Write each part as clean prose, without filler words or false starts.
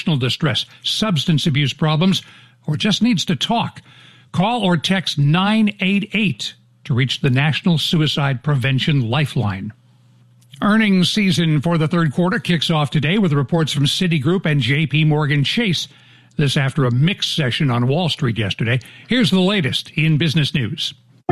emotional distress, substance abuse problems, or just needs to talk. Call or text 988 to reach the National Suicide Prevention Lifeline. Earnings season for the third quarter kicks off today with reports from Citigroup and J.P. Morgan Chase. This after a mixed session on Wall Street yesterday. Here's the latest in business news.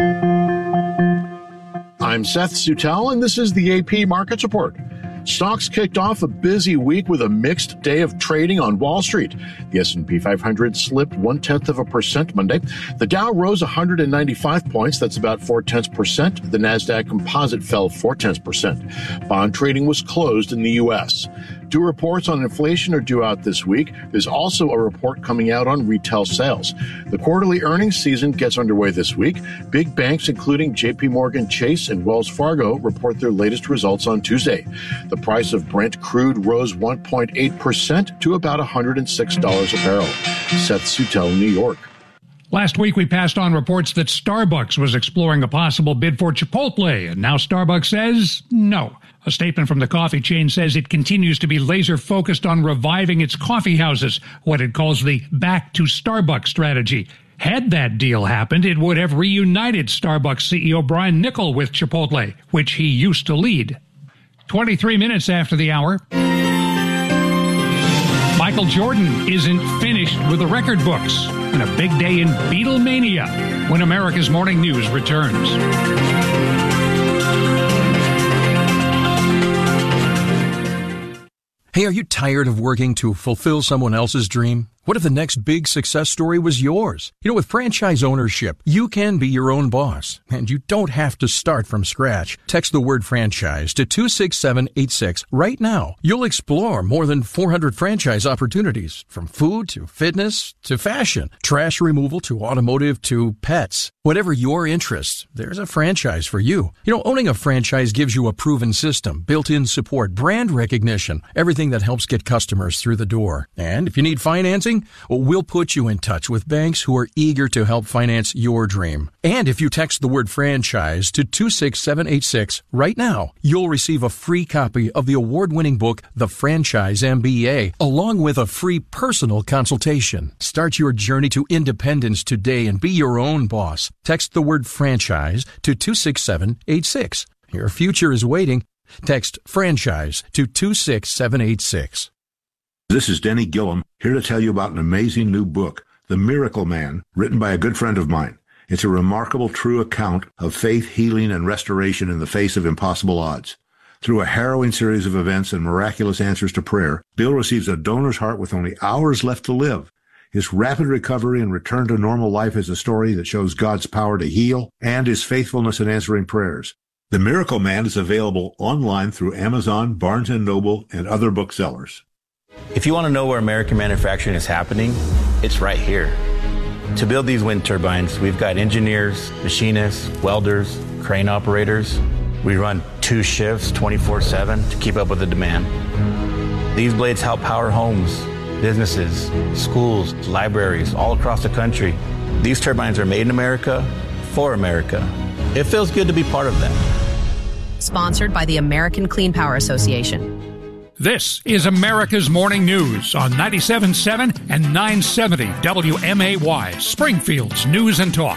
I'm Seth Sutel, and this is the AP Markets Report. Stocks kicked off a busy week with a mixed day of trading on Wall Street. The S&P 500 slipped 0.1% Monday. The Dow rose 195 points. That's about 0.4%. The Nasdaq Composite fell 0.4%. Bond trading was closed in the U.S. Two reports on inflation are due out this week. There's also a report coming out on retail sales. The quarterly earnings season gets underway this week. Big banks, including J.P. Morgan Chase and Wells Fargo, report their latest results on Tuesday. The price of Brent crude rose 1.8% to about $106 a barrel. Seth Sutel, New York. Last week, we passed on reports that Starbucks was exploring a possible bid for Chipotle, and now Starbucks says no. A statement from the coffee chain says it continues to be laser-focused on reviving its coffee houses, what it calls the Back to Starbucks strategy. Had that deal happened, it would have reunited Starbucks CEO Brian Niccol with Chipotle, which he used to lead. 23 minutes after the hour. Michael Jordan isn't finished with the record books. And a big day in Beatlemania when America's Morning News returns. Hey, are you tired of working to fulfill someone else's dream? What if the next big success story was yours? You know, with franchise ownership, you can be your own boss, and you don't have to start from scratch. Text the word franchise to 26786 right now. You'll explore more than 400 franchise opportunities, from food to fitness to fashion, trash removal to automotive to pets. Whatever your interests, there's a franchise for you. You know, owning a franchise gives you a proven system, built-in support, brand recognition, everything that helps get customers through the door. And if you need financing, well, we'll put you in touch with banks who are eager to help finance your dream. And if you text the word franchise to 26786 right now, you'll receive a free copy of the award-winning book, The Franchise MBA, along with a free personal consultation. Start your journey to independence today and be your own boss. Text the word franchise to 26786. Your future is waiting. Text franchise to 26786. This is Denny Gillum, here to tell you about an amazing new book, The Miracle Man, written by a good friend of mine. It's a remarkable, true account of faith, healing, and restoration in the face of impossible odds. Through a harrowing series of events and miraculous answers to prayer, Bill receives a donor's heart with only hours left to live. His rapid recovery and return to normal life is a story that shows God's power to heal and His faithfulness in answering prayers. The Miracle Man is available online through Amazon, Barnes & Noble, and other booksellers. If you want to know where American manufacturing is happening, it's right here. To build these wind turbines, we've got engineers, machinists, welders, crane operators. We run 2 shifts 24/7 to keep up with the demand. These blades help power homes, businesses, schools, libraries all across the country. These turbines are made in America, for America. It feels good to be part of that. Sponsored by the American Clean Power Association. This is America's Morning News on 97.7 and 970 WMAY, Springfield's News and Talk.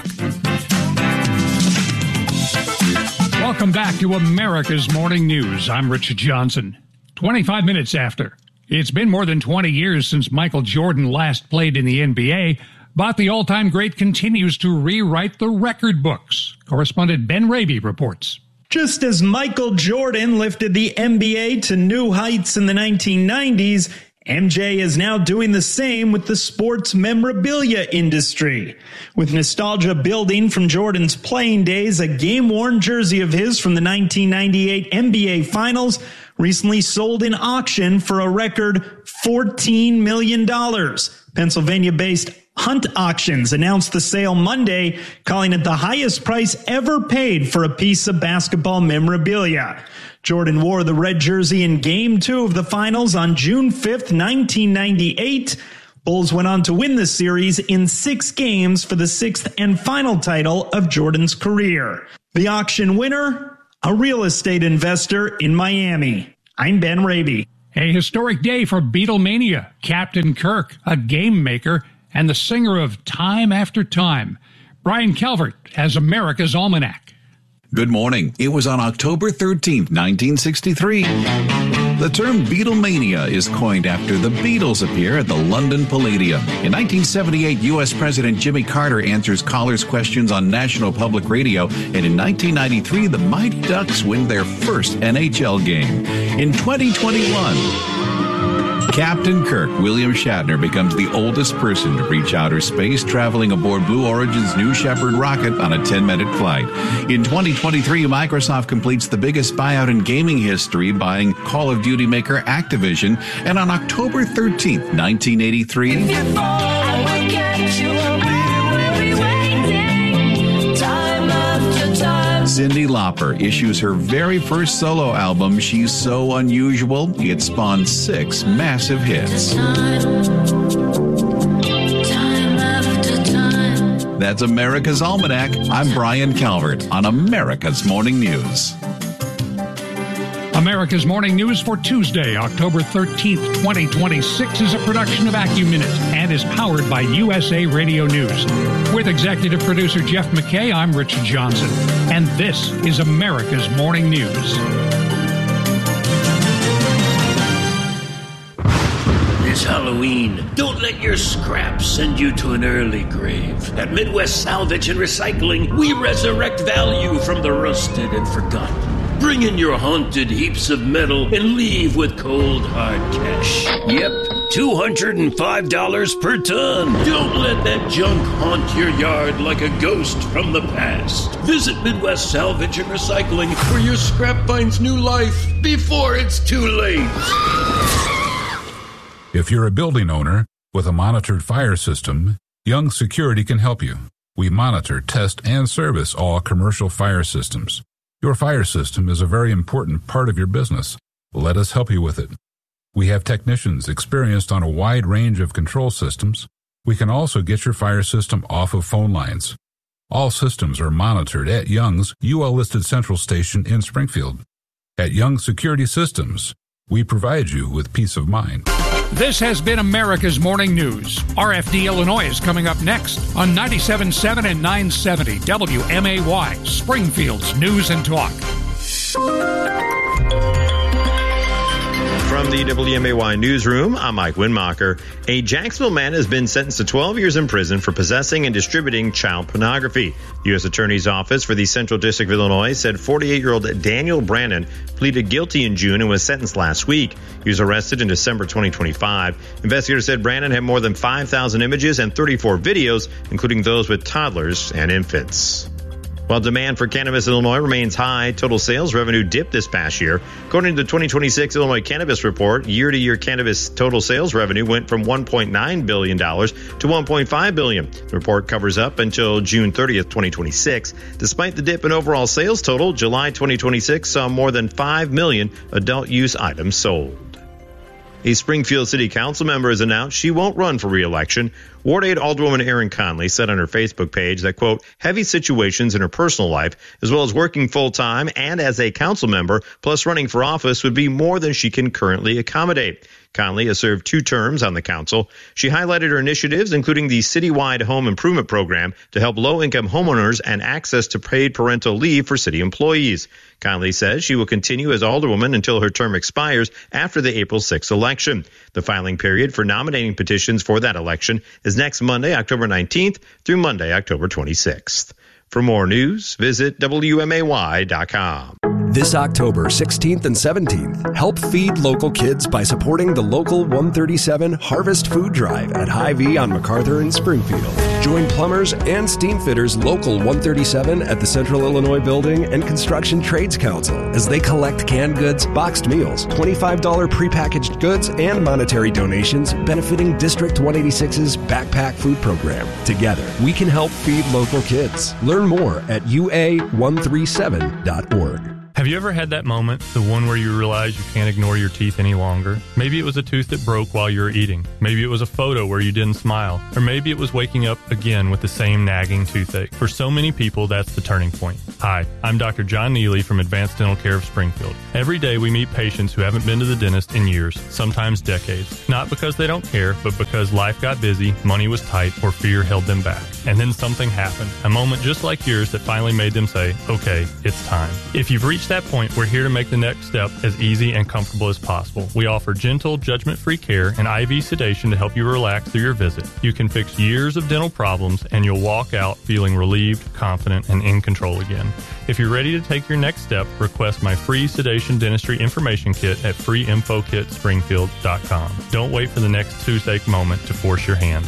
Welcome back to America's Morning News. I'm Richard Johnson. 25 minutes after. It's been more than 20 years since Michael Jordan last played in the NBA, but the all-time great continues to rewrite the record books. Correspondent Ben Raby reports. Just as Michael Jordan lifted the NBA to new heights in the 1990s, MJ is now doing the same with the sports memorabilia industry. With nostalgia building from Jordan's playing days, a game-worn jersey of his from the 1998 NBA Finals recently sold in auction for a record $14 million. Pennsylvania-based Hunt Auctions announced the sale Monday, calling it the highest price ever paid for a piece of basketball memorabilia. Jordan wore the red jersey in Game 2 of the Finals on June 5th, 1998. Bulls went on to win the series in 6 games for the 6th and final title of Jordan's career. The auction winner, a real estate investor in Miami. I'm Ben Raby. A historic day for Beatlemania, Captain Kirk, a game maker, and the singer of Time After Time. Brian Calvert has America's Almanac. Good morning. It was on October 13th, 1963. The term Beatlemania is coined after the Beatles appear at the London Palladium. In 1978, U.S. President Jimmy Carter answers callers' questions on National Public Radio, and in 1993, the Mighty Ducks win their first NHL game. In 2021, Captain Kirk, William Shatner, becomes the oldest person to reach outer space, traveling aboard Blue Origin's New Shepard rocket on a 10-minute flight. In 2023, Microsoft completes the biggest buyout in gaming history, buying Call of Duty maker Activision. And on October 13th, 1983... Cyndi Lauper issues her very first solo album, She's So Unusual. It spawned 6 massive hits. That's America's Almanac. I'm Brian Calvert on America's Morning News. America's Morning News for Tuesday, October 13th, 2026 is a production of AccuMinute and is powered by USA Radio News. With executive producer Jeff McKay, I'm Richard Johnson, and this is America's Morning News. This Halloween, don't let your scraps send you to an early grave. At Midwest Salvage and Recycling, we resurrect value from the rusted and forgotten. Bring in your haunted heaps of metal and leave with cold, hard cash. Yep, $205 per ton. Don't let that junk haunt your yard like a ghost from the past. Visit Midwest Salvage and Recycling, where your scrap finds new life before it's too late. If you're a building owner with a monitored fire system, Young Security can help you. We monitor, test, and service all commercial fire systems. Your fire system is a very important part of your business. Let us help you with it. We have technicians experienced on a wide range of control systems. We can also get your fire system off of phone lines. All systems are monitored at Young's UL-listed central station in Springfield. At Young Security Systems, we provide you with peace of mind. This has been America's Morning News. RFD Illinois is coming up next on 97.7 and 970 WMAY, Springfield's News and Talk. From the WMAY newsroom, I'm Mike Winmacher. A Jacksonville man has been sentenced to 12 years in prison for possessing and distributing child pornography. The U.S. Attorney's Office for the Central District of Illinois said 48-year-old Daniel Brannon pleaded guilty in June and was sentenced last week. He was arrested in December 2025. Investigators said Brannon had more than 5,000 images and 34 videos, including those with toddlers and infants. While demand for cannabis in Illinois remains high, total sales revenue dipped this past year. According to the 2026 Illinois Cannabis Report, year-to-year cannabis total sales revenue went from $1.9 billion to $1.5 billion. The report covers up until June 30th, 2026. Despite the dip in overall sales total, July 2026 saw more than 5 million adult-use items sold. A Springfield City Council member has announced she won't run for re-election. Ward 8 Alderwoman Erin Conley said on her Facebook page that, quote, heavy situations in her personal life, as well as working full-time and as a council member, plus running for office, would be more than she can currently accommodate. Conley has served 2 terms on the council. She highlighted her initiatives, including the citywide home improvement program to help low-income homeowners and access to paid parental leave for city employees. Conley says she will continue as alderwoman until her term expires after the April 6th election. The filing period for nominating petitions for that election is next Monday, October 19th through Monday, October 26th. For more news, visit WMAY.com. This October 16th and 17th, help feed local kids by supporting the Local 137 Harvest Food Drive at Hy-Vee on MacArthur in Springfield. Join plumbers and steam fitters Local 137 at the Central Illinois Building and Construction Trades Council as they collect canned goods, boxed meals, $25 prepackaged goods, and monetary donations benefiting District 186's Backpack Food Program. Together, we can help feed local kids. Learn more at ua137.org. Have Have you ever had that moment, the one where you realize you can't ignore your teeth any longer? Maybe it was a tooth that broke while you were eating. Maybe it was a photo where you didn't smile. Or maybe it was waking up again with the same nagging toothache. For so many people, that's the turning point. Hi, I'm Dr. John Neely from Advanced Dental Care of Springfield. Every day we meet patients who haven't been to the dentist in years, sometimes decades. Not because they don't care, but because life got busy, money was tight, or fear held them back. And then something happened. A moment just like yours that finally made them say, okay, it's time. If you've reached that point, we're here to make the next step as easy and comfortable as possible. We offer gentle, judgment-free care and IV sedation to help you relax through your visit. You can fix years of dental problems, and you'll walk out feeling relieved, confident, and in control again. If you're ready to take your next step, request my free sedation dentistry information kit at freeinfokitspringfield.com. Don't wait for the next toothache moment to force your hand.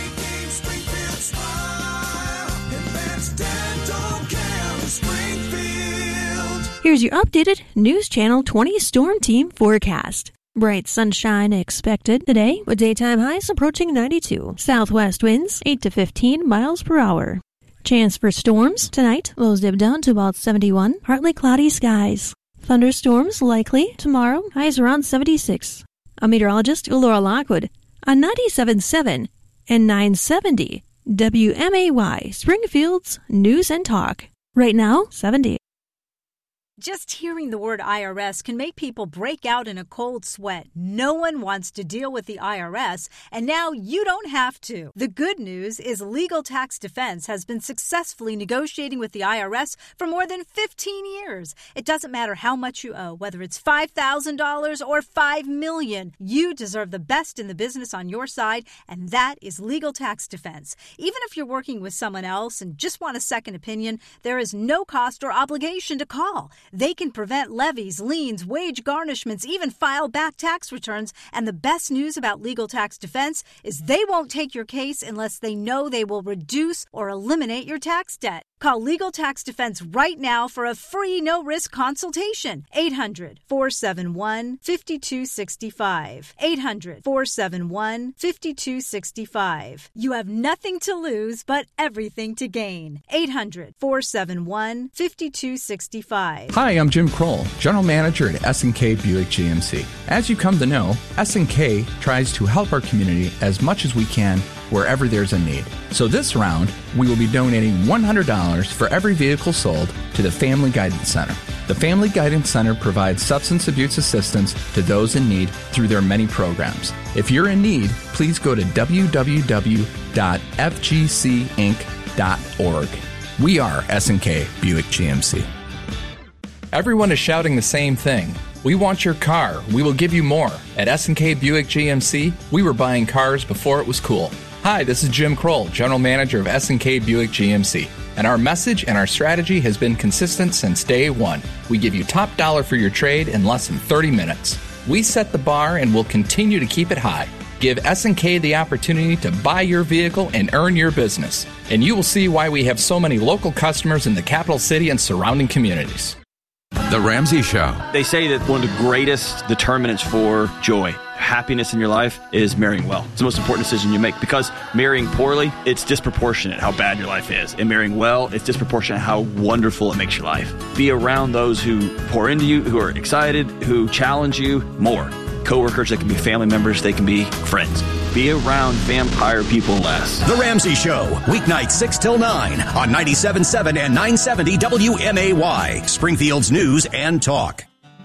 Here's your updated News Channel 20 Storm Team forecast. Bright sunshine expected today with daytime highs approaching 92. Southwest winds 8 to 15 miles per hour. Chance for storms tonight, lows dip down to about 71. Partly cloudy skies. Thunderstorms likely tomorrow, highs around 76. I'm meteorologist Laura Lockwood on 97.7 and 970 WMAY Springfield's News and Talk. Right now, 70. Just hearing the word IRS can make people break out in a cold sweat. No one wants to deal with the IRS, and now you don't have to. The good news is Legal Tax Defense has been successfully negotiating with the IRS for more than 15 years. It doesn't matter how much you owe, whether it's $5,000 or $5 million. You deserve the best in the business on your side, and that is Legal Tax Defense. Even if you're working with someone else and just want a second opinion, there is no cost or obligation to call. They can prevent levies, liens, wage garnishments, even file back tax returns. And the best news about Legal Tax Defense is they won't take your case unless they know they will reduce or eliminate your tax debt. Call Legal Tax Defense right now for a free no-risk consultation. 800-471-5265. 800-471-5265. You have nothing to lose but everything to gain. 800-471-5265. Hi, I'm Jim Kroll, General Manager at S&K Buick GMC. As you come to know, S&K tries to help our community as much as we can wherever there's a need. So this round, we will be donating $100 for every vehicle sold to the Family Guidance Center. The Family Guidance Center provides substance abuse assistance to those in need through their many programs. If you're in need, please go to www.fgcinc.org. We are S&K Buick GMC. Everyone is shouting the same thing. We want your car. We will give you more. At S&K Buick GMC, we were buying cars before it was cool. Hi, this is Jim Kroll, General Manager of S&K Buick GMC. And our message and our strategy has been consistent since day one. We give you top dollar for your trade in less than 30 minutes. We set the bar and will continue to keep it high. Give S&K the opportunity to buy your vehicle and earn your business. And you will see why we have so many local customers in the capital city and surrounding communities. The Ramsey Show. They say that one of the greatest determinants for joy, happiness in your life is marrying well. It's the most important decision you make because marrying poorly, it's disproportionate how bad your life is. And marrying well, it's disproportionate how wonderful it makes your life. Be around those who pour into you, who are excited, who challenge you more. Coworkers, they can be family members, they can be friends. Be around vampire people less. The Ramsey Show, weeknights 6 till 9 on 97.7 and 970 WMAY, Springfield's News and Talk.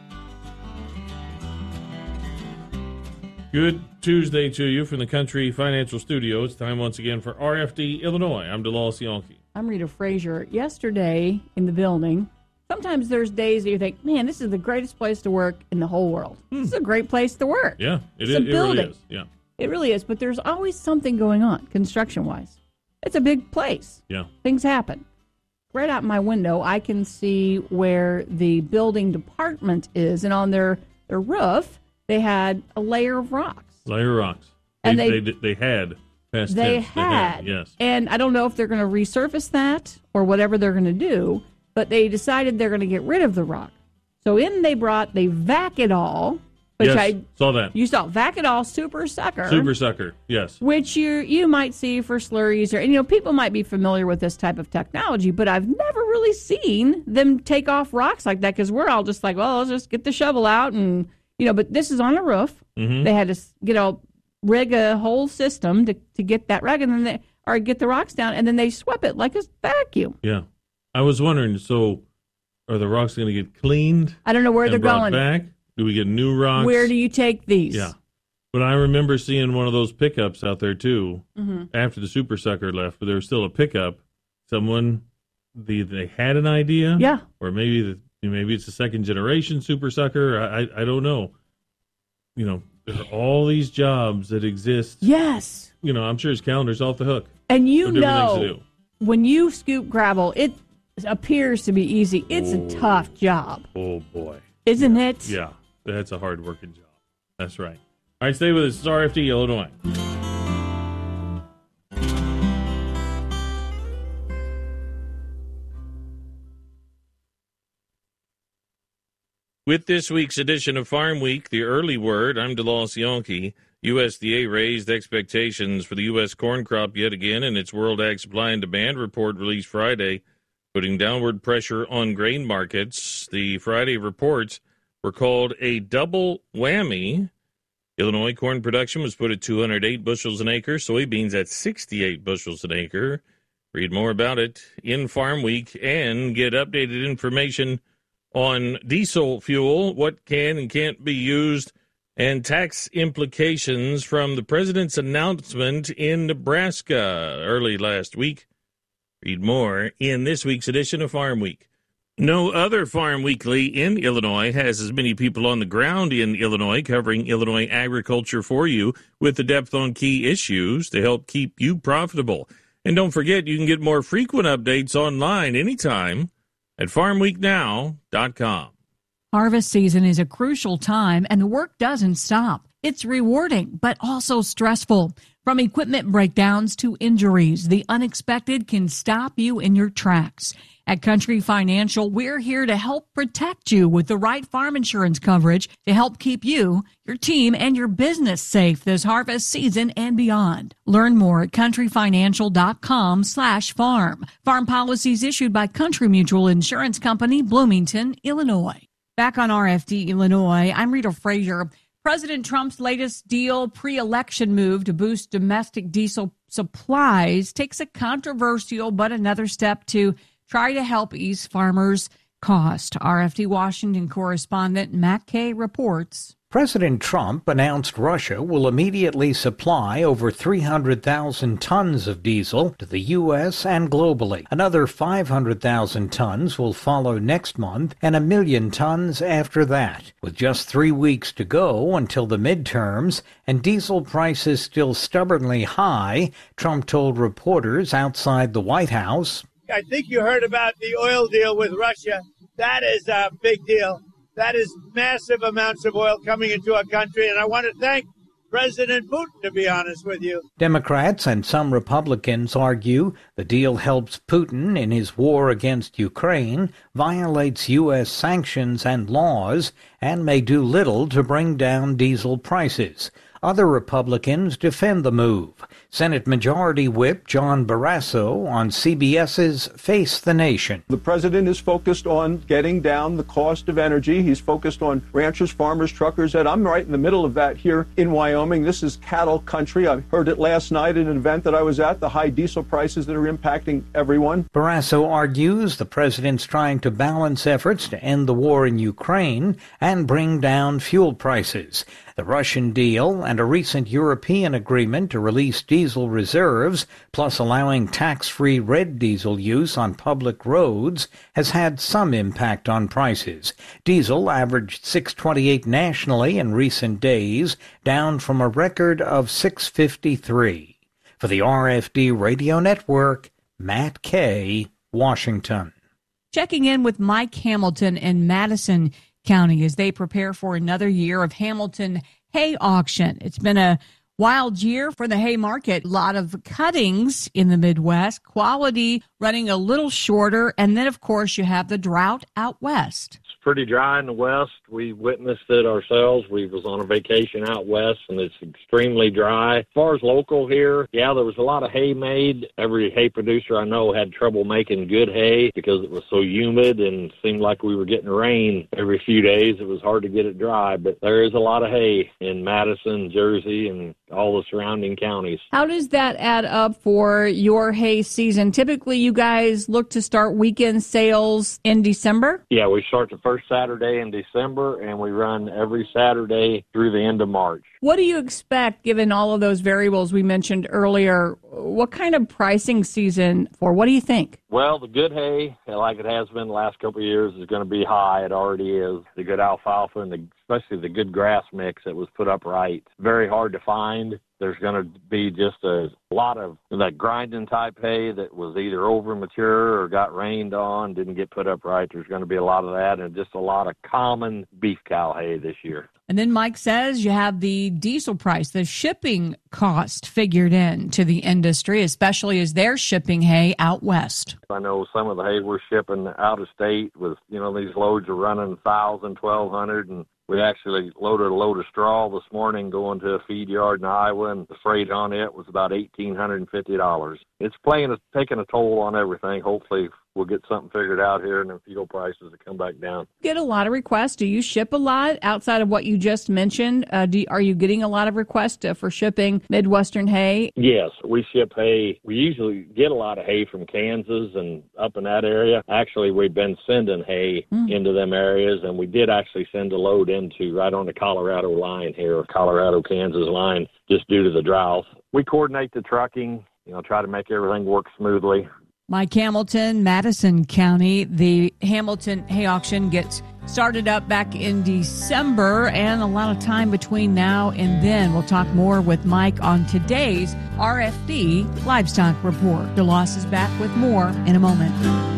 Good Tuesday to you from the Country Financial Studio. It's time once again for RFD Illinois. I'm DeLawless Yonke. I'm Rita Frazier. Yesterday in the building, sometimes there's days that you think, man, this is the greatest place to work in the whole world. This is a great place to work. Yeah, it really is. Yeah. It really is, but there's always something going on construction-wise. It's a big place. Yeah. Things happen. Right out my window, I can see where the building department is, and on their roof, they had a layer of rocks. Layer of rocks. And they had. They had, yes. And I don't know if they're going to resurface that or whatever they're going to do, but they decided they're going to get rid of the rock. So in they Vac-It-All, which I saw that. You saw Vac-It-All Super Sucker. Super Sucker, yes. Which you might see for slurries, or people might be familiar with this type of technology, but I've never really seen them take off rocks like that because we're all just like, well, let's just get the shovel out and, but this is on a roof. Mm-hmm. They had to rig a whole system to get that rug and then get the rocks down, and then they sweep it like a vacuum. Yeah. I was wondering, so are the rocks going to get cleaned? I don't know where they're going. Back? Do we get new rocks? Where do you take these? Yeah. But I remember seeing one of those pickups out there, too, after the Super Sucker left, but there was still a pickup. Someone, they had an idea? Yeah. Or maybe it's a second-generation Super Sucker. I don't know. There are all these jobs that exist. Yes. I'm sure his calendar's off the hook. And when you scoop gravel, it appears to be easy. It's a tough job. Oh, boy. Isn't it? Yeah, that's a hard-working job. That's right. All right, stay with us. It's RFD, Illinois. With this week's edition of Farm Week, the early word, I'm DeLoss Yonke. USDA raised expectations for the U.S. corn crop yet again in its World Ag Supply and Demand report released Friday, putting downward pressure on grain markets. The Friday reports were called a double whammy. Illinois corn production was put at 208 bushels an acre, soybeans at 68 bushels an acre. Read more about it in Farm Week and get updated information on diesel fuel, what can and can't be used, and tax implications from the president's announcement in Nebraska early last week. Read more in this week's edition of Farm Week. No other Farm Weekly in Illinois has as many people on the ground in Illinois covering Illinois agriculture for you with the depth on key issues to help keep you profitable. And don't forget, you can get more frequent updates online anytime at farmweeknow.com. Harvest season is a crucial time, and the work doesn't stop. It's rewarding, but also stressful. From equipment breakdowns to injuries, the unexpected can stop you in your tracks. At Country Financial, we're here to help protect you with the right farm insurance coverage to help keep you, your team, and your business safe this harvest season and beyond. Learn more at countryfinancial.com/farm. Farm policies issued by Country Mutual Insurance Company, Bloomington, Illinois. Back on RFD Illinois, I'm Rita Frazier. President Trump's latest deal pre-election move to boost domestic diesel supplies takes a controversial but another step to try to help ease farmers' cost. RFD Washington correspondent Matt Kay reports. President Trump announced Russia will immediately supply over 300,000 tons of diesel to the U.S. and globally. Another 500,000 tons will follow next month and 1 million tons after that. With just 3 weeks to go until the midterms and diesel prices still stubbornly high, Trump told reporters outside the White House, I think you heard about the oil deal with Russia. That is a big deal. That is massive amounts of oil coming into our country, and I want to thank President Putin, to be honest with you. Democrats and some Republicans argue the deal helps Putin in his war against Ukraine, violates U.S. sanctions and laws, and may do little to bring down diesel prices. Other Republicans defend the move. Senate Majority Whip John Barrasso on CBS's Face the Nation. The president is focused on getting down the cost of energy. He's focused on ranchers, farmers, truckers, and I'm right in the middle of that here in Wyoming. This is cattle country. I heard it last night at an event that I was at, the high diesel prices that are impacting everyone. Barrasso argues the president's trying to balance efforts to end the war in Ukraine and bring down fuel prices. The Russian deal and a recent European agreement to release diesel reserves, plus allowing tax-free red diesel use on public roads, has had some impact on prices. Diesel averaged $6.28 nationally in recent days, down from a record of $6.53. For the RFD Radio Network, Matt Kay, Washington. Checking in with Mike Hamilton in Madison County as they prepare for another year of Hamilton hay auction. It's been a wild year for the hay market. A lot of cuttings in the Midwest, quality running a little shorter, and then, of course, you have the drought out west. pretty dry in the west. We witnessed it ourselves. We was on a vacation out west, and it's extremely dry. As far as local here, yeah, there was a lot of hay made. Every hay producer I know had trouble making good hay because it was so humid and seemed like we were getting rain every few days. It was hard to get it dry, but there is a lot of hay in Madison, Jersey, and all the surrounding counties. How does that add up for your hay season? Typically, you guys look to start weekend sales in December? Yeah, we start the first Saturday in December, and we run every Saturday through the end of March. What do you expect, given all of those variables we mentioned earlier? What kind of pricing season for? What do you think? Well, the good hay, like it has been the last couple of years, is going to be high. It already is. The good alfalfa and especially the good grass mix that was put up right. Very hard to find. There's going to be just a lot of that grinding type hay that was either over mature or got rained on, didn't get put up right. There's going to be a lot of that and just a lot of common beef cow hay this year. And then Mike says you have the diesel price, the shipping cost figured in to the industry, especially as they're shipping hay out west. I know some of the hay we're shipping out of state with, these loads are running 1,000, 1,200, and we actually loaded a load of straw this morning going to a feed yard in Iowa, and the freight on it was about $1,850. It's taking a toll on everything. Hopefully we'll get something figured out here and the fuel prices will come back down. Get a lot of requests. Do you ship a lot outside of what you just mentioned? Are you getting a lot of requests for shipping Midwestern hay? Yes, we ship hay. We usually get a lot of hay from Kansas and up in that area. Actually, we've been sending hay into them areas, and we did actually send a load into right on the Colorado line here, Colorado-Kansas line, just due to the drought. We coordinate the trucking, try to make everything work smoothly. Mike Hamilton, Madison County. The Hamilton Hay Auction gets started up back in December, and a lot of time between now and then. We'll talk more with Mike on today's RFD Livestock Report. DeLoss is back with more in a moment.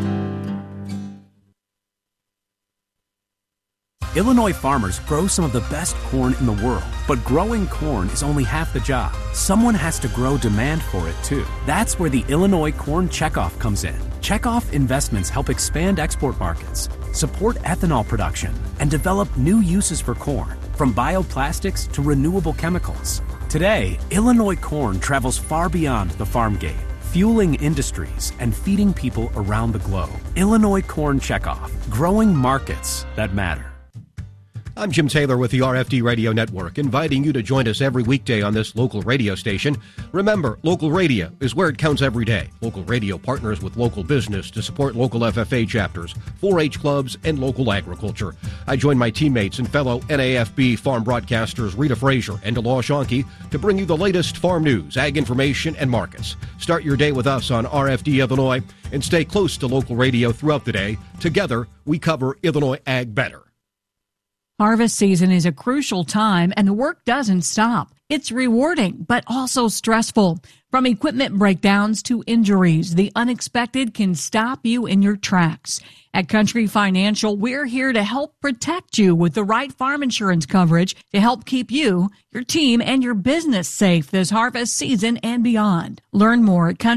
Illinois farmers grow some of the best corn in the world, but growing corn is only half the job. Someone has to grow demand for it too. That's where the Illinois Corn Checkoff comes in. Checkoff investments help expand export markets, support ethanol production, and develop new uses for corn, from bioplastics to renewable chemicals. Today, Illinois corn travels far beyond the farm gate, fueling industries and feeding people around the globe. Illinois Corn Checkoff, growing markets that matter. I'm Jim Taylor with the RFD Radio Network, inviting you to join us every weekday on this local radio station. Remember, local radio is where it counts every day. Local radio partners with local business to support local FFA chapters, 4-H clubs, and local agriculture. I join my teammates and fellow NAFB farm broadcasters Rita Frazier and DeLaw Schonke to bring you the latest farm news, ag information, and markets. Start your day with us on RFD Illinois and stay close to local radio throughout the day. Together, we cover Illinois ag better. Harvest season is a crucial time, and the work doesn't stop. It's rewarding, but also stressful. From equipment breakdowns to injuries, the unexpected can stop you in your tracks. At Country Financial, we're here to help protect you with the right farm insurance coverage to help keep you, your team, and your business safe this harvest season and beyond. Learn more at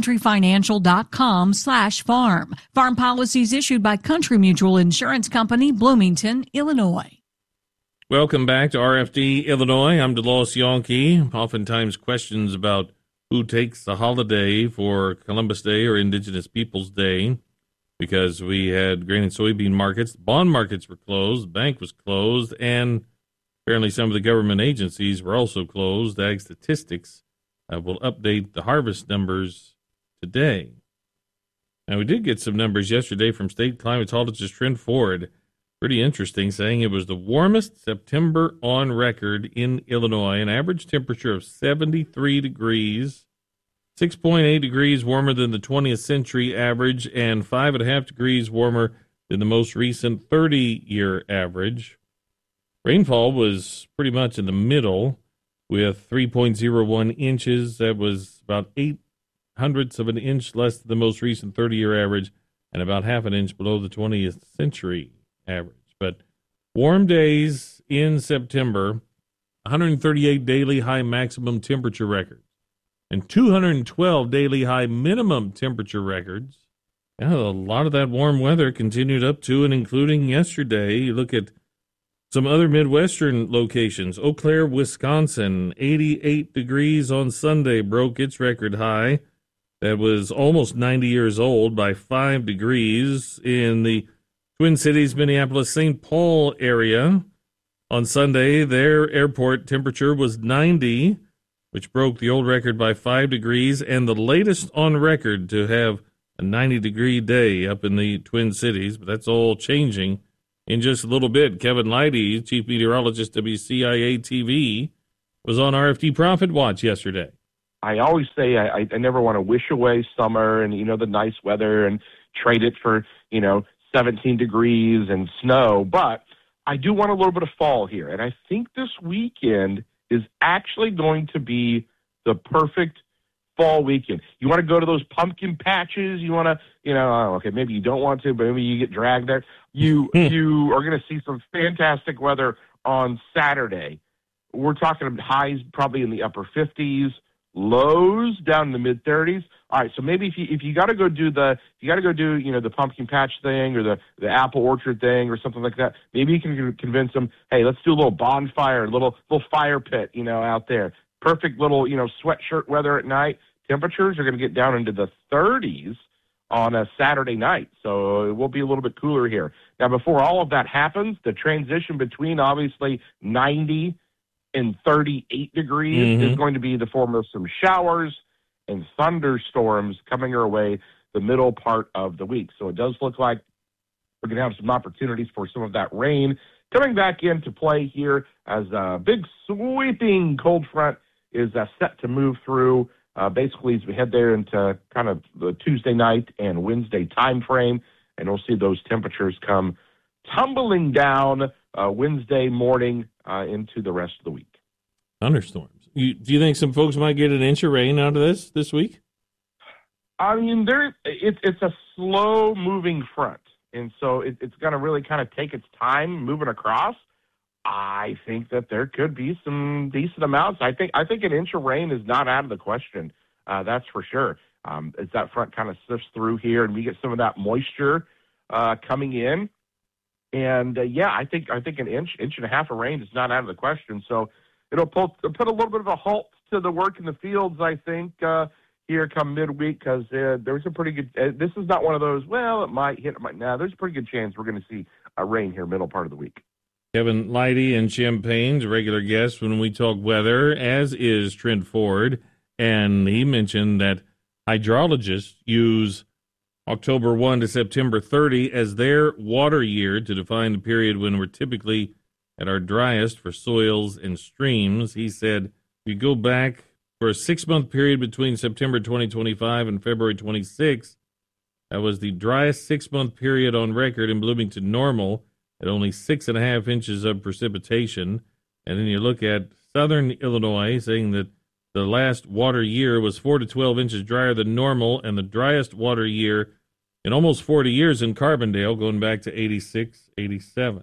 countryfinancial.com/farm. Farm policies issued by Country Mutual Insurance Company, Bloomington, Illinois. Welcome back to RFD Illinois. I'm DeLoss Yonke. Oftentimes questions about who takes the holiday for Columbus Day or Indigenous Peoples Day, because we had grain and soybean markets. Bond markets were closed. The bank was closed. And apparently some of the government agencies were also closed. Ag Statistics will update the harvest numbers today. Now, we did get some numbers yesterday from state climatologist Trent Ford. Pretty interesting, saying it was the warmest September on record in Illinois, an average temperature of 73 degrees, 6.8 degrees warmer than the 20th century average, and 5.5 degrees warmer than the most recent 30-year average. Rainfall was pretty much in the middle with 3.01 inches. That was about 0.08 of an inch less than the most recent 30-year average and about half an inch below the 20th century average. But warm days in September, 138 daily high maximum temperature records and 212 daily high minimum temperature records. Yeah, a lot of that warm weather continued up to and including yesterday. You look at some other Midwestern locations. Eau Claire, Wisconsin, 88 degrees on Sunday, broke its record high. That was almost 90 years old by 5 degrees. In the Twin Cities, Minneapolis, St. Paul area, on Sunday, their airport temperature was 90, which broke the old record by 5 degrees, and the latest on record to have a 90-degree day up in the Twin Cities. But that's all changing in just a little bit. Kevin Leidy, chief meteorologist WCIA-TV, was on RFD Profit Watch yesterday. I always say I never want to wish away summer and, the nice weather and trade it for, 17 degrees and snow, but I do want a little bit of fall here. And I think this weekend is actually going to be the perfect fall weekend. You want to go to those pumpkin patches? You want to, okay, maybe you don't want to, but maybe you get dragged there. You are going to see some fantastic weather on Saturday. We're talking highs probably in the upper 50s, lows down in the mid 30s. All right, so maybe if you got to go do the pumpkin patch thing or the apple orchard thing or something like that, maybe you can convince them, hey, let's do a little bonfire, a little fire pit, out there. Perfect little sweatshirt weather at night. Temperatures are going to get down into the 30s on a Saturday night, so it will be a little bit cooler here. Now, before all of that happens, the transition between obviously 90 and 38 degrees is going to be the form of some showers and thunderstorms coming our way the middle part of the week. So it does look like we're going to have some opportunities for some of that rain coming back into play here as a big sweeping cold front is set to move through basically as we head there into kind of the Tuesday night and Wednesday time frame, and we'll see those temperatures come tumbling down Wednesday morning into the rest of the week. Thunderstorms. Do you think some folks might get an inch of rain out of this week? I mean, it's a slow-moving front, and so it's going to really kind of take its time moving across. I think that there could be some decent amounts. I think an inch of rain is not out of the question. That's for sure. As that front kind of sifts through here, and we get some of that moisture coming in, and I think an inch and a half of rain is not out of the question. So it'll put a little bit of a halt to the work in the fields, I think, here come midweek, because there's a pretty good. This is not one of those. Well, it might hit. It might. Now, there's a pretty good chance we're going to see a rain here middle part of the week. Kevin Leidy in Champaign's a regular guest when we talk weather, as is Trent Ford, and he mentioned that hydrologists use October 1 to September 30 as their water year to define the period when we're typically at our driest for soils and streams. He said, if you go back for a 6-month period between September 2025 and February 26, that was the driest 6-month period on record in Bloomington Normal, at only 6.5 inches of precipitation. And then you look at southern Illinois, saying that the last water year was 4 to 12 inches drier than normal, and the driest water year in almost 40 years in Carbondale, going back to 86, 87.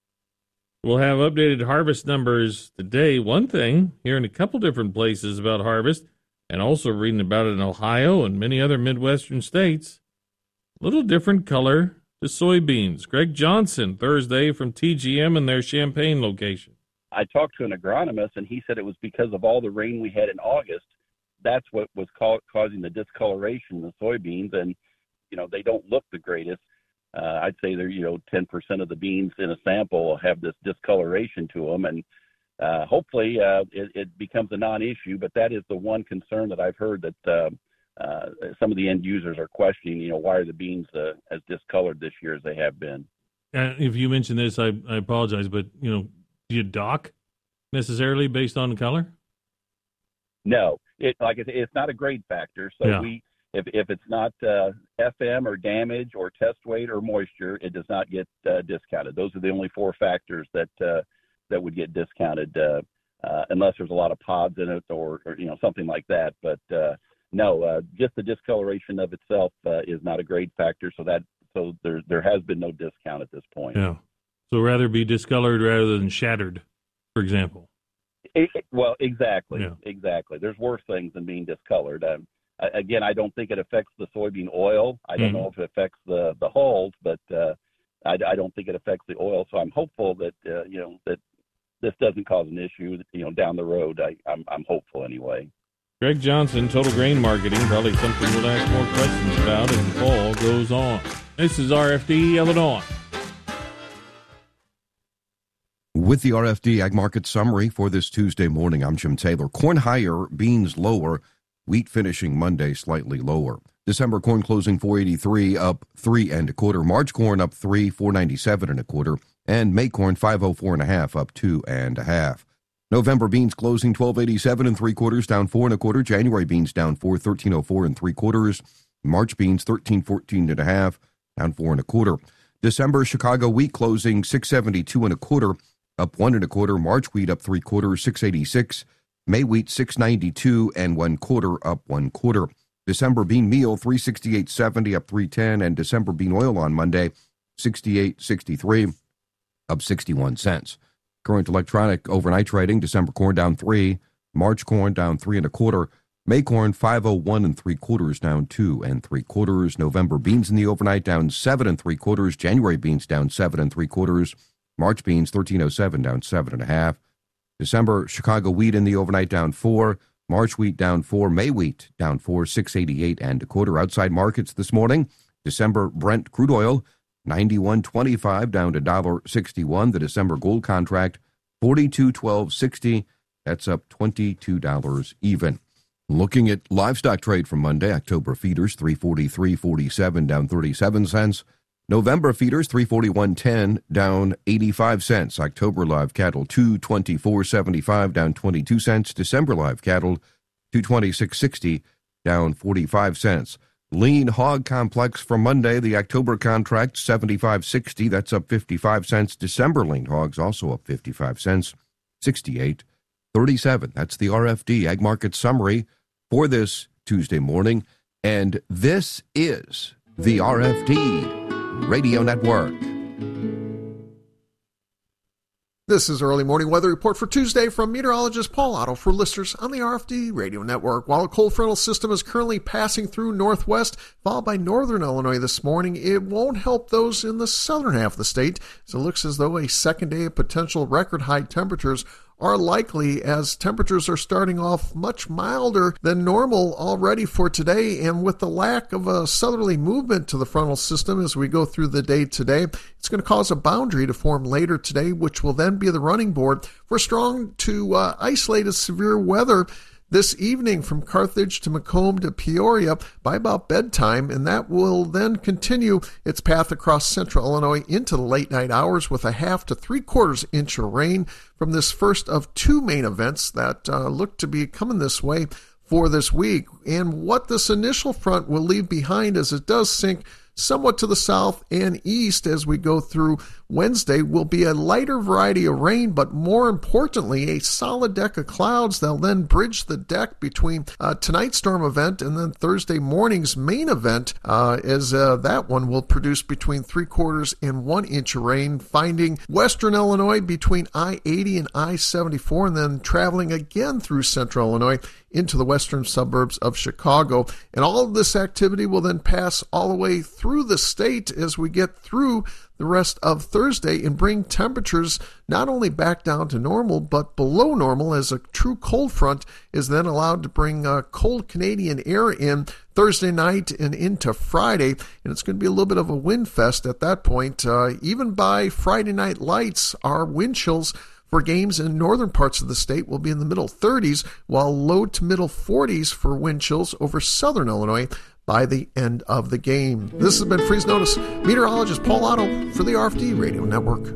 We'll have updated harvest numbers today. One thing, hearing a couple different places about harvest, and also reading about it in Ohio and many other Midwestern states, a little different color to soybeans. Greg Johnson, Thursday from TGM in their Champaign location. I talked to an agronomist, and he said it was because of all the rain we had in August. That's what was causing the discoloration in the soybeans, and, they don't look the greatest. I'd say they're, 10% of the beans in a sample have this discoloration to them, and hopefully it becomes a non-issue, but that is the one concern that I've heard that some of the end users are questioning, why are the beans as discolored this year as they have been. If you mention this, I apologize, but, do you dock necessarily based on the color? No, it's not a grade factor. So yeah. If it's not FM or damage or test weight or moisture, it does not get discounted. Those are the only 4 factors that would get discounted unless there's a lot of pods in it or something like that. But no, just the discoloration of itself is not a grade factor. So there has been no discount at this point. Yeah. So rather be discolored rather than shattered, for example. Well, exactly. Yeah. Exactly. There's worse things than being discolored. Again, I don't think it affects the soybean oil. I don't know if it affects the hulls, but I don't think it affects the oil. So I'm hopeful that that this doesn't cause an issue down the road. I'm hopeful anyway. Greg Johnson, Total Grain Marketing, probably something we'll ask more questions about as the fall goes on. This is RFD Illinois. With the RFD Ag Market Summary for this Tuesday morning, I'm Jim Taylor. Corn higher, beans lower, wheat finishing Monday slightly lower. December corn closing 483, up 3 1/4. March corn up 3, 497 1/4, and May corn 504 1/2, up 2 1/2. November beans closing 1287 3/4, down 4 1/4. January beans down 4, 1304 3/4. March beans 1314 1/2, down 4 1/4. December Chicago wheat closing 672 1/4, up 1 1/4. March wheat up 3/4, 686. May wheat 692 1/4, up 1/4. December bean meal 368.70, up 310, and December bean oil on Monday 68.63, up 61 cents. Current electronic overnight trading: December corn down 3, March corn down 3 1/4, May corn 501 3/4, down 2 3/4. November beans in the overnight down 7 3/4. January beans down 7 3/4. March beans 1307, down 7 1/2. December Chicago wheat in the overnight down 4, March wheat down 4, May wheat down 4, 688 1/4. Outside markets this morning: December Brent crude oil 91.25, down to $1.61. The December gold contract 42.1260, that's up $22 even. Looking at livestock trade from Monday: October feeders 343.47, down 37 cents. November feeders 341.10, down 85 cents. October live cattle 224.75, down 22 cents. December live cattle 226.60, down 45 cents. Lean hog complex from Monday: the October contract 75.60, that's up 55 cents. December lean hogs also up 55 cents, 68.37. That's the RFD Ag Market Summary for this Tuesday morning, and this is the RFD Radio Network. This is Early Morning Weather Report for Tuesday from meteorologist Paul Otto for listeners on the RFD Radio Network. While a cold frontal system is currently passing through northwest, followed by northern Illinois this morning, it won't help those in the southern half of the state, as it looks as though a second day of potential record high temperatures are likely, as temperatures are starting off much milder than normal already for today. And with the lack of a southerly movement to the frontal system as we go through the day today, it's going to cause a boundary to form later today, which will then be the running board for strong to isolated severe weather this evening from Carthage to Macomb to Peoria by about bedtime, and that will then continue its path across central Illinois into the late night hours with a 1/2 to 3/4 inch of rain from this first of two main events that look to be coming this way for this week. And what this initial front will leave behind as it does sink somewhat to the south and east as we go through Wednesday will be a lighter variety of rain, but more importantly, a solid deck of clouds that'll then bridge the deck between tonight's storm event and then Thursday morning's main event, as that one will produce between 3/4 and 1 inch of rain, finding western Illinois between I-80 and I-74, and then traveling again through central Illinois into the western suburbs of Chicago. And all of this activity will then pass all the way through the state as we get through the rest of Thursday and bring temperatures not only back down to normal, but below normal, as a true cold front is then allowed to bring cold Canadian air in Thursday night and into Friday. And it's going to be a little bit of a wind fest at that point. Even by Friday night lights, our wind chills for games in northern parts of the state will be in the middle 30s, while low to middle 40s for wind chills over southern Illinois by the end of the game. This has been Freeze Notice. Meteorologist Paul Otto for the RFD Radio Network.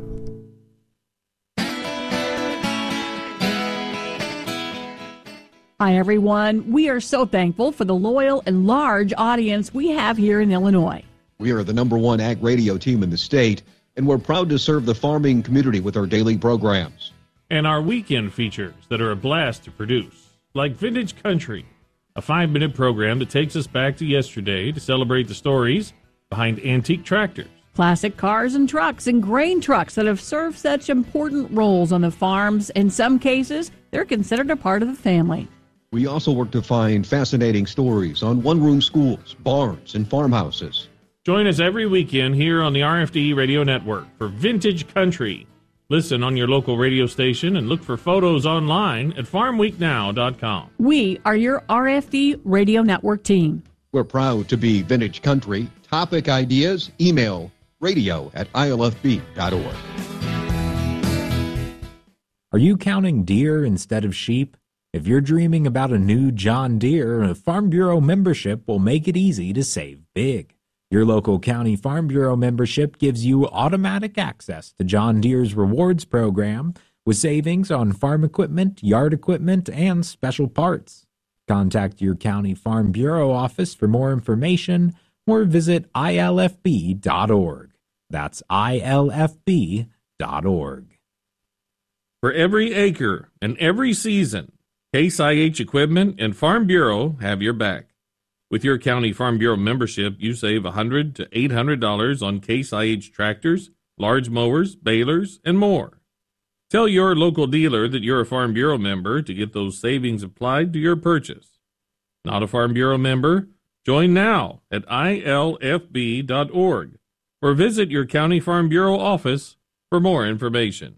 Hi, everyone. We are so thankful for the loyal and large audience we have here in Illinois. We are the #1 ag radio team in the state, and we're proud to serve the farming community with our daily programs. And our weekend features that are a blast to produce, like Vintage Country, a 5-minute program that takes us back to yesterday to celebrate the stories behind antique tractors. Classic cars and trucks and grain trucks that have served such important roles on the farms. In some cases, they're considered a part of the family. We also work to find fascinating stories on one-room schools, barns, and farmhouses. Join us every weekend here on the RFD Radio Network for Vintage Country. Listen on your local radio station and look for photos online at farmweeknow.com. We are your RFD Radio Network team. We're proud to be Vintage Country. Topic ideas, email radio@ilfb.org. Are you counting deer instead of sheep? If you're dreaming about a new John Deere, a Farm Bureau membership will make it easy to save big. Your local county Farm Bureau membership gives you automatic access to John Deere's rewards program with savings on farm equipment, yard equipment, and special parts. Contact your county Farm Bureau office for more information or visit ilfb.org. That's ilfb.org. For every acre and every season, Case IH Equipment and Farm Bureau have your back. With your county Farm Bureau membership, you save $100 to $800 on Case IH tractors, large mowers, balers, and more. Tell your local dealer that you're a Farm Bureau member to get those savings applied to your purchase. Not a Farm Bureau member? Join now at ilfb.org or visit your county Farm Bureau office for more information.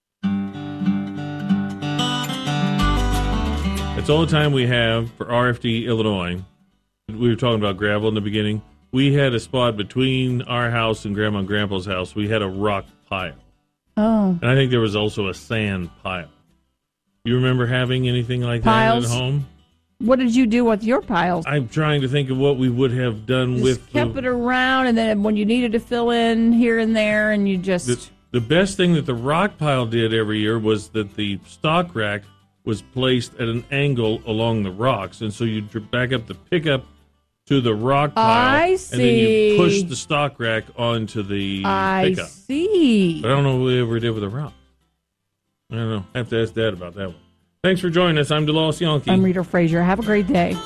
That's all the time we have for RFD Illinois. We were talking about gravel in the beginning. We had a spot between our house and Grandma and Grandpa's house. We had a rock pile. Oh. And I think there was also a sand pile. You remember having anything like Piles? that at home? What did you do with your piles? I'm trying to think of what we would have done with... Kept it around, and then when you needed to fill in here and there, and you just... The best thing that the rock pile did every year was that the stock rack was placed at an angle along the rocks, and so you'd back up the pickup to the rock pile, I and then see. you push the stock rack onto the I pickup. see. But I don't know what we ever did with the rock. I don't know. I have to ask Dad about that one. Thanks for joining us. I'm DeLoss Yonke. I'm Rita Frazier. Have a great day.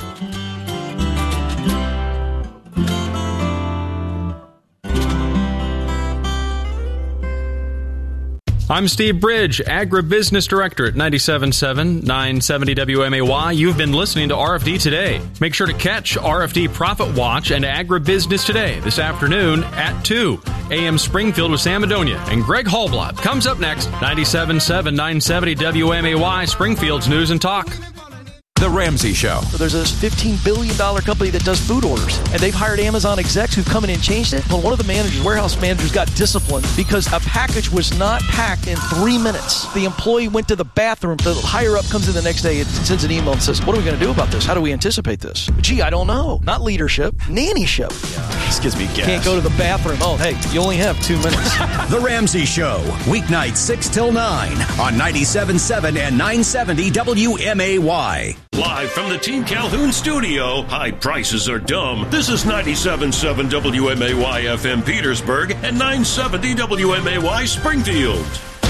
I'm Steve Bridge, Agribusiness Director at 97.7, 970 WMAY. You've been listening to RFD Today. Make sure to catch RFD Profit Watch and Agribusiness Today this afternoon at 2. AM Springfield with Sam Madonia and Greg Hallblatt comes up next. 97.7, 970 WMAY, Springfield's News and Talk. The Ramsey Show. There's a $15 billion company that does food orders, and they've hired Amazon execs who've come in and changed it. Well, one of the warehouse managers got disciplined because a package was not packed in 3 minutes. The employee went to the bathroom. The higher-up comes in the next day and sends an email and says, what are we going to do about this? How do we anticipate this? Gee, I don't know. Not leadership, nannyship. Yeah, this gives me gas. Can't go to the bathroom. Oh, hey, you only have 2 minutes. The Ramsey Show, weeknights 6 till 9 on 97.7 and 970 WMAY. Live from the Team Calhoun studio, high prices are dumb. This is 97.7 WMAY FM Petersburg and 970 WMAY Springfield.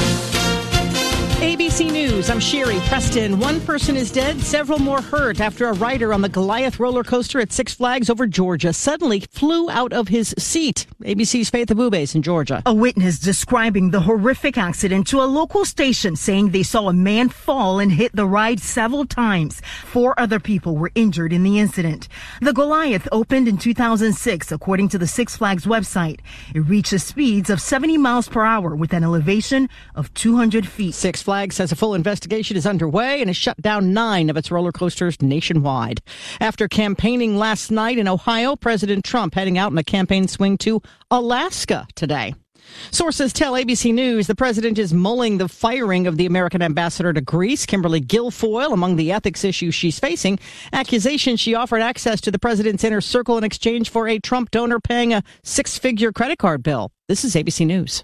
ABC News, I'm Sherry Preston. One person is dead, several more hurt after a rider on the Goliath roller coaster at Six Flags over Georgia suddenly flew out of his seat. ABC's Faith Abubes in Georgia. A witness describing the horrific accident to a local station, saying they saw a man fall and hit the ride several times. 4 other people were injured in the incident. The Goliath opened in 2006, according to the Six Flags website. It reaches speeds of 70 miles per hour with an elevation of 200 feet. Six Flags says a full investigation is underway and has shut down 9 of its roller coasters nationwide. After campaigning last night in Ohio, President Trump heading out in a campaign swing to Alaska today. Sources tell ABC News the president is mulling the firing of the American ambassador to Greece, Kimberly Guilfoyle, among the ethics issues she's facing. Accusations she offered access to the president's inner circle in exchange for a Trump donor paying a 6-figure credit card bill. This is ABC News.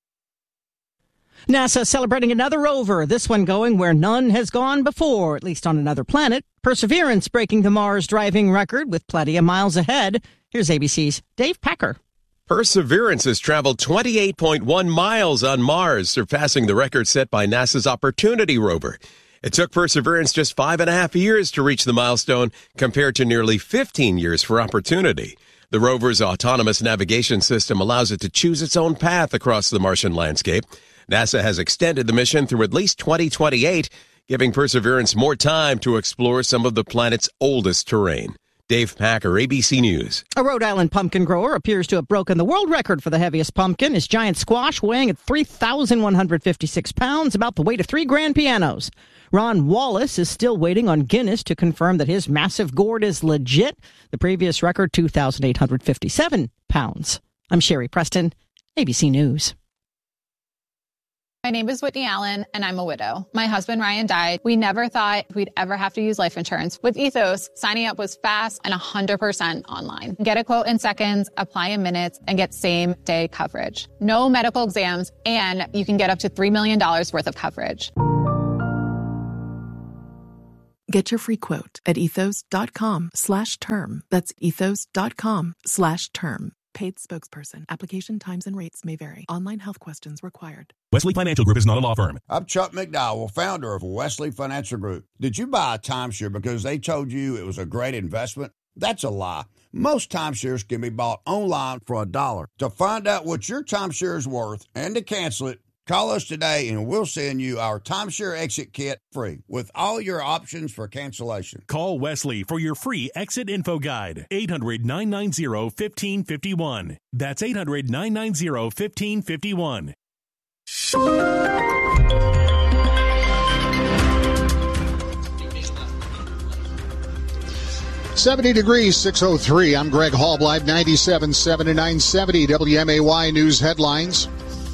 NASA celebrating another rover, this one going where none has gone before, at least on another planet. Perseverance breaking the Mars driving record with plenty of miles ahead. Here's ABC's Dave Packer. Perseverance has traveled 28.1 miles on Mars, surpassing the record set by NASA's Opportunity rover. It took Perseverance just 5.5 years to reach the milestone, compared to nearly 15 years for Opportunity. The rover's autonomous navigation system allows it to choose its own path across the Martian landscape. NASA has extended the mission through at least 2028, giving Perseverance more time to explore some of the planet's oldest terrain. Dave Packer, ABC News. A Rhode Island pumpkin grower appears to have broken the world record for the heaviest pumpkin. His giant squash weighing at 3,156 pounds, about the weight of 3 grand pianos. Ron Wallace is still waiting on Guinness to confirm that his massive gourd is legit. The previous record, 2,857 pounds. I'm Sherry Preston, ABC News. My name is Whitney Allen, and I'm a widow. My husband, Ryan, died. We never thought we'd ever have to use life insurance. With Ethos, signing up was fast and 100% online. Get a quote in seconds, apply in minutes, and get same-day coverage. No medical exams, and you can get up to $3 million worth of coverage. Get your free quote at ethos.com/term. That's ethos.com/term. Paid spokesperson. Application times and rates may vary. Online health questions required. Wesley Financial Group is not a law firm. I'm Chuck McDowell, founder of Wesley Financial Group. Did you buy a timeshare because they told you it was a great investment? That's a lie. Most timeshares can be bought online for $1. To find out what your timeshare is worth and to cancel it, call us today and we'll send you our timeshare exit kit free with all your options for cancellation. Call Wesley for your free exit info guide. 800-990-1551. That's 800-990-1551. 70 degrees, 6:03. I'm Greg Hall, live 97.7 and 970 WMAY News headlines.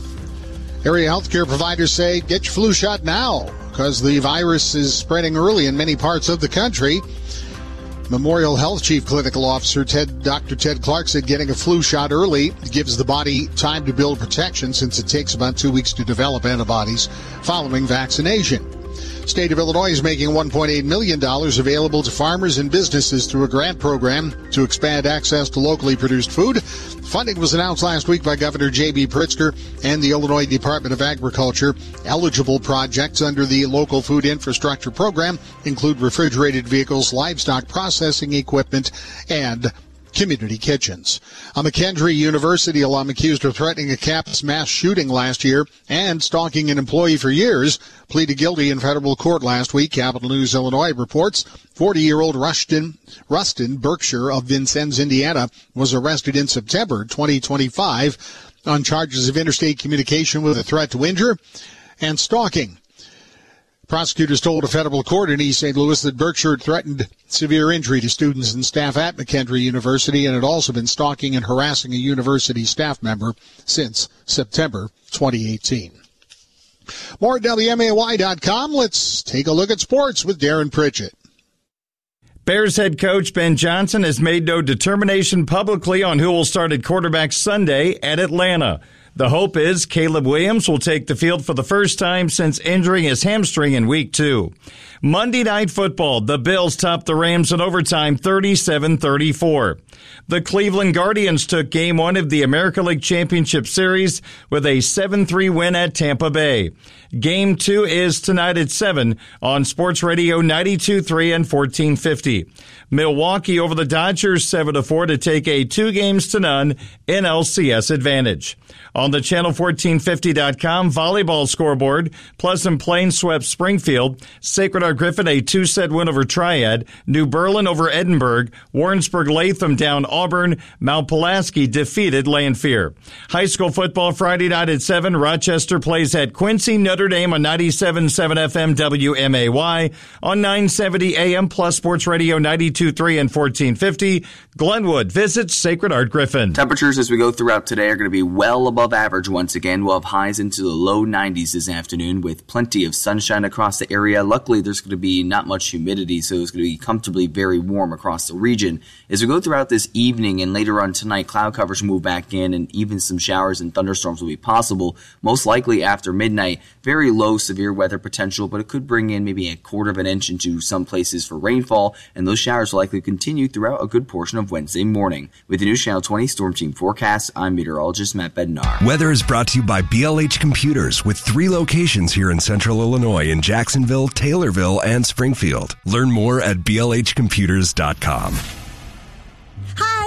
Area healthcare providers say get your flu shot now because the virus is spreading early in many parts of the country. Memorial Health Chief Clinical Officer Dr. Ted Clark said getting a flu shot early gives the body time to build protection since it takes about 2 weeks to develop antibodies following vaccination. State of Illinois is making $1.8 million available to farmers and businesses through a grant program to expand access to locally produced food. Funding was announced last week by Governor J.B. Pritzker and the Illinois Department of Agriculture. Eligible projects under the Local Food Infrastructure Program include refrigerated vehicles, livestock processing equipment, and community kitchens. A McKendree University alum accused of threatening a campus mass shooting last year and stalking an employee for years pleaded guilty in federal court last week. Capital News Illinois reports 40-year-old Rustin Berkshire of Vincennes, Indiana, was arrested in September 2025 on charges of interstate communication with a threat to injure and stalking. Prosecutors told a federal court in East St. Louis that Berkshire threatened severe injury to students and staff at McKendree University and had also been stalking and harassing a university staff member since September 2018. More at WMAY.com. Let's take a look at sports with Darren Pritchett. Bears head coach Ben Johnson has made no determination publicly on who will start at quarterback Sunday at Atlanta. The hope is Caleb Williams will take the field for the first time since injuring his hamstring in Week 2. Monday Night Football, the Bills topped the Rams in overtime 37-34. The Cleveland Guardians took Game 1 of the American League Championship Series with a 7-3 win at Tampa Bay. Game 2 is tonight at 7 on Sports Radio 92.3 and 1450. Milwaukee over the Dodgers 7-4 to take a 2-0 NLCS advantage. On the Channel1450.com volleyball scoreboard, Pleasant Plains swept Springfield, Sacred Heart Griffin a 2-set win over Triad, New Berlin over Edinburgh, Warrensburg Latham down Auburn, Mount Pulaski defeated Lanphier. High school football Friday night at 7, Rochester plays at Quincy Notre Dame on 97.7 FM WMAY, on 970 AM plus Sports Radio 92.3 and 1450. Glenwood visits Sacred Heart Griffin. Temperatures as we go throughout today are going to be well above average once again. We'll have highs into the low 90s this afternoon with plenty of sunshine across the area. Luckily, there's going to be not much humidity, so it's going to be comfortably very warm across the region. As we go throughout this evening and later on tonight, cloud covers move back in and even some showers and thunderstorms will be possible, most likely after midnight. Very low severe weather potential, but it could bring in maybe 1/4 inch into some places for rainfall, and those showers will likely continue throughout a good portion of Wednesday morning. With the new Channel 20 Storm Team forecast, I'm meteorologist Matt Bednar. Weather is brought to you by BLH Computers with 3 locations here in Central Illinois in Jacksonville, Taylorville, and Springfield. Learn more at blhcomputers.com. Hi,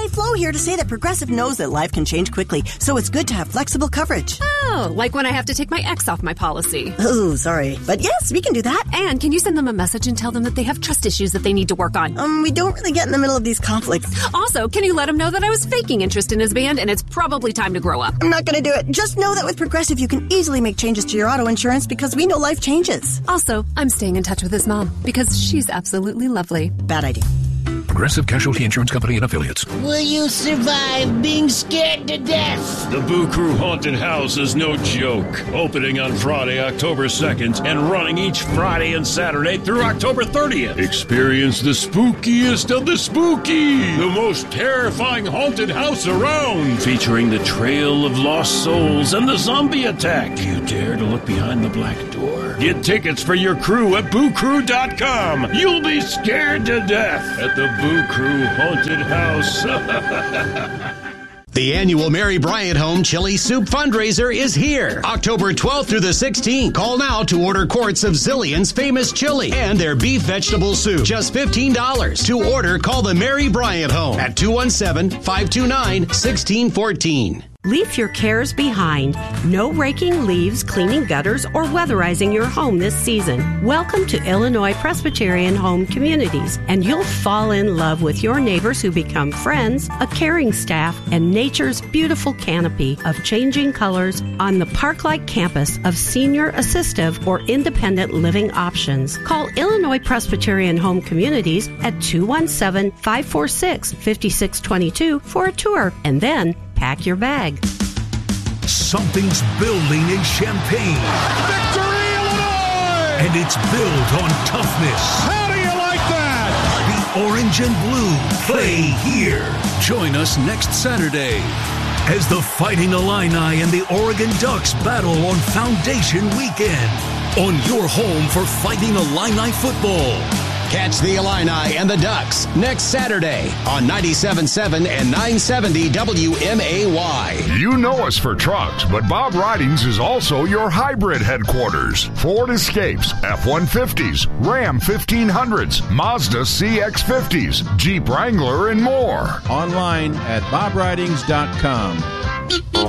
Flo here to say that Progressive knows that life can change quickly, so it's good to have flexible coverage. Oh, like when I have to take my ex off my policy. Oh, sorry. But yes, we can do that. And can you send them a message and tell them that they have trust issues that they need to work on? We don't really get in the middle of these conflicts. Also, can you let them know that I was faking interest in his band and it's probably time to grow up? I'm not going to do it. Just know that with Progressive, you can easily make changes to your auto insurance because we know life changes. Also, I'm staying in touch with his mom because she's absolutely lovely. Bad idea. Progressive Casualty Insurance Company and Affiliates. Will you survive being scared to death? The Boo Crew Haunted House is no joke. Opening on Friday, October 2nd, and running each Friday and Saturday through October 30th. Experience the spookiest of the spooky. The most terrifying haunted house around. Featuring the Trail of Lost Souls and the zombie attack. Do you dare to look behind the black door? Get tickets for your crew at BooCrew.com. You'll be scared to death at the Boo Crew Haunted House. The annual Mary Bryant Home Chili Soup fundraiser is here. October 12th through the 16th. Call now to order quarts of Zillion's famous chili and their beef vegetable soup. Just $15. To order, call the Mary Bryant Home at 217-529-1614. Leave your cares behind. No raking leaves, cleaning gutters, or weatherizing your home this season. Welcome to Illinois Presbyterian Home Communities, and you'll fall in love with your neighbors who become friends, a caring staff, and nature's beautiful canopy of changing colors on the park-like campus of senior assistive or independent living options. Call Illinois Presbyterian Home Communities at 217-546-5622 for a tour, and then pack your bag. Something's building in Champaign. Victory, Illinois! And it's built on toughness. How do you like that? The orange and blue play here. Join us next Saturday as the Fighting Illini and the Oregon Ducks battle on Foundation Weekend on your home for Fighting Illini football. Catch the Illini and the Ducks next Saturday on 97.7 and 970 WMAY. You know us for trucks, but Bob Ridings is also your hybrid headquarters. Ford Escapes, F-150s, Ram 1500s, Mazda CX-50s, Jeep Wrangler, and more. Online at bobridings.com.